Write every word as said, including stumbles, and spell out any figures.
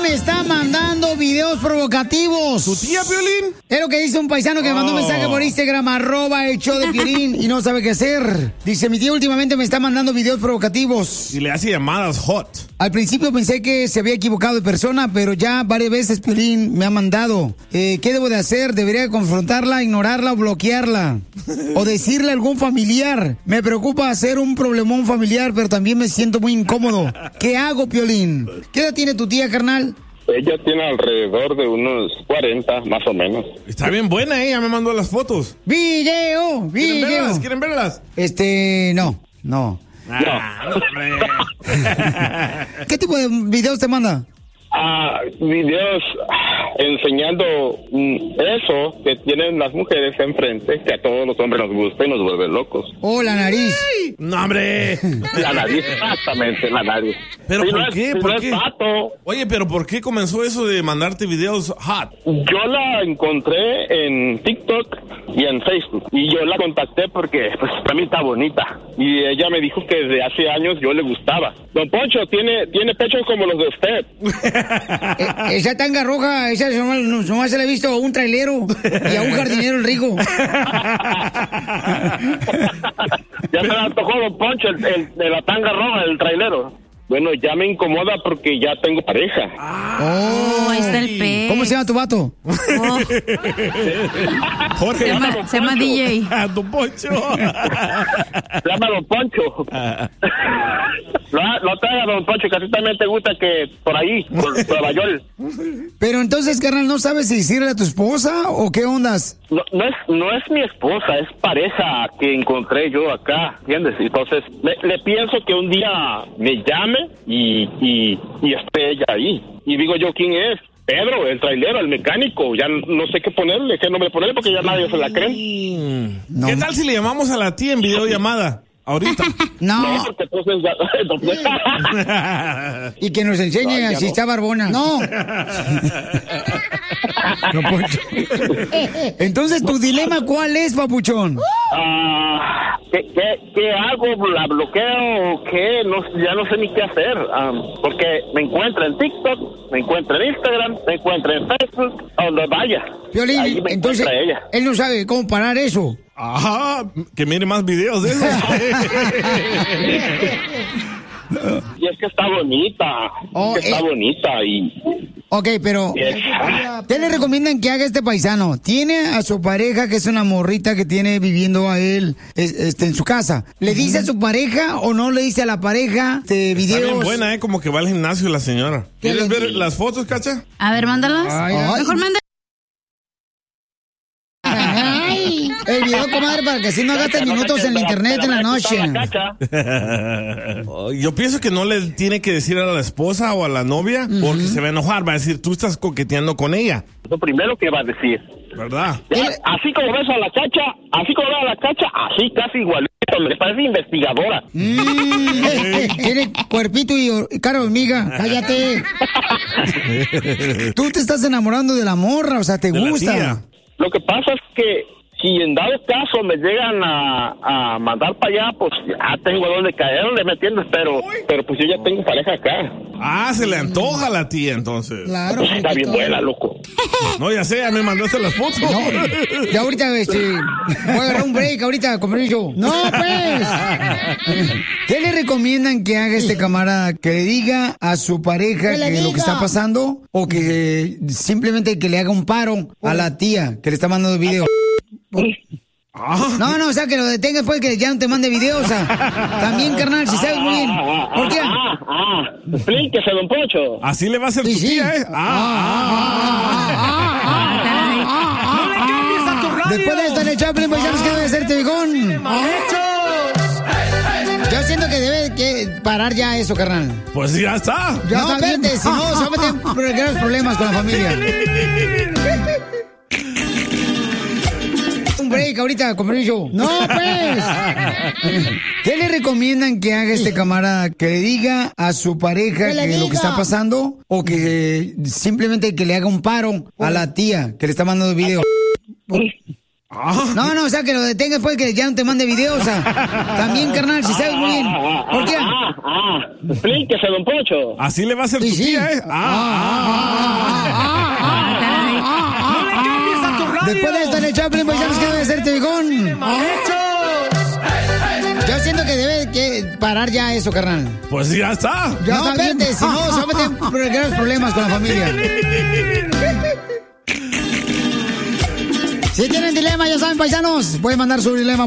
me está mandando videos provocativos. ¿Tu tía, Piolín? Es lo que dice un paisano que me mandó un Oh. mensaje por Instagram, arroba el show de Piolín, y no sabe qué hacer. Dice, mi tía últimamente me está mandando videos provocativos. Y le hace llamadas hot. Al principio pensé que se había equivocado de persona, pero ya varias veces Piolín me ha mandado. Eh, ¿Qué debo de hacer? ¿Debería confrontarla, ignorarla o bloquearla? ¿O decirle a algún familiar? Me preocupa hacer un problemón familiar, pero también me siento muy incómodo. ¿Qué hago, Piolín? ¿Qué edad tiene tu tía, carnal? Ella tiene alrededor de unos cuarenta, más o menos. Está bien buena, ella me mandó las fotos. ¡Video! ¡Video! ¿Quieren verlas? ¿Quieren verlas? Este, no, no. Ah, no, hombre. ¿Qué tipo de videos te manda? Ah, videos enseñando mm, eso que tienen las mujeres enfrente, que a todos los hombres nos gusta y nos vuelve locos. Oh, la nariz. No, hombre. La nariz, exactamente, la nariz. ¿Pero Si por no es- qué? si ¿Por no es qué? vato. Oye, pero ¿por qué comenzó eso de mandarte videos hot? Yo la encontré en TikTok y en Facebook. Y yo la contacté porque, pues, también está bonita. Y ella me dijo que desde hace años yo le gustaba. Don Poncho, tiene, tiene pechos como los de usted. Eh, esa tanga roja, esa nomás, nomás se la he visto a un trailero y a un jardinero el rico. Ya se me antojó Don Poncho, el, el de la tanga roja, el trailero. Bueno, ya me incomoda porque ya tengo pareja. Oh, ahí está el pez. ¿Cómo se llama tu vato? Oh. Jorge. Se llama, se llama D J. A Don Poncho. Se llama Don Poncho. No, no te hagas, Don Poncho, que a ti también te gusta que por ahí, por Nueva York. Pero entonces, carnal, ¿no sabes si decirle a tu esposa o qué ondas? No, no es no es mi esposa, es pareja que encontré yo acá, ¿entiendes? Entonces, le, le pienso que un día me llame y, y, y esté ella ahí. Y digo yo, ¿quién es? Pedro, el trailero, el mecánico. Ya no sé qué ponerle, qué nombre ponerle porque ya nadie se la cree. No. ¿Qué tal si le llamamos a la tía en videollamada? Ahorita. No. No, porque entonces ya... entonces- Y que nos enseñe Ay, ya si no. está barbona. No. No, Poncho. Entonces, ¿tu dilema cuál es, papuchón? Ah, ¿qué, qué, qué hago? ¿La bloqueo o qué? No, ya no sé ni qué hacer. Ah, porque me encuentra en TikTok, me encuentra en Instagram, me encuentra en Facebook, a donde vaya. Piolín, Ahí me entonces, encuentra ella. él no sabe cómo parar eso. Ajá, que mire más videos de eso. Y es que está bonita. Oh, es que está eh. bonita y... Ok, pero ¿qué le recomiendan que haga este paisano? Tiene a su pareja, que es una morrita que tiene viviendo a él es- este, en su casa. ¿Le dice a su pareja o no le dice a la pareja de Está bien videos? buena, ¿eh? Como que va al gimnasio la señora. ¿Qué ¿Quieres le- ver las fotos, Cacha? A ver, mándalas. Ay, ay. Mejor manda. Ay, el video, comadre, para que así no gaste minutos en la internet en la noche. Oh, Yo pienso que no le tiene que decir a la esposa o a la novia porque se va a enojar. Va a decir, tú estás coqueteando con ella, Lo primero que va a decir. ¿verdad? Ya, así como ves a la Cacha, así como ves a la Cacha, así casi igualito. Me parece investigadora. Mm, tiene cuerpito y or- cara de hormiga. Cállate. Tú te estás enamorando de la morra, o sea, te De la gusta. tía. Lo que pasa es que si en dado caso me llegan a, a mandar para allá, pues ya tengo a dónde caerle, ¿me entiendes? Pero, pero pues yo ya tengo pareja acá. Ah, se le antoja a la tía entonces. Claro. Pues está bien porque- buena, loco. No, ya sé, ya me mandaste las fotos. No, ya ahorita, este, voy a agarrar un break ahorita, con permiso. No, pues. ¿Qué le recomiendan que haga este camarada? ¿Que le diga a su pareja Que le que lo que diga. está pasando? ¿O que eh, simplemente que le haga un paro a la tía que le está mandando video? Ah, No, no, o sea, que lo detengas pues, que ya no te mande videos. O sea, también, carnal, si sabes muy bien. ¿Por qué? Ah, ah, explíquese, don Poncho. así le va a hacer Sí, tu sí. tía, ¿eh? Ah, Después de esto en el Chaplin, pues ya nos queda de hacerte bigón. Yo siento que debe que parar ya eso, carnal. pues ya está. Ya no, espérate, si no, se va a meter en graves problemas con la familia. Un break ahorita, con permiso. No, pues. ¿Qué le recomiendan que haga este camarada? ¿Que le diga a su pareja Que le que lo que diga. está pasando? ¿O que eh, simplemente que le haga un paro a la tía que le está mandando video? Ah, No, no, o sea, que lo detengas pues, que ya no te mande videos. O sea, también, carnal, si sabes muy bien. ¿Por qué? Ah, ah, explíquese, don Poncho. así le va a hacer Sí, tu sí. tía, ¿eh? Ah, Pelín, paisanos, ¿qué debe hacer este viejón? Yo siento que debe que parar ya eso, carnal. Pues ya está. Ya no, espérate, si no, se va a meter graves problemas con la familia. Si tienen dilema, ya saben, paisanos, pueden mandar su dilema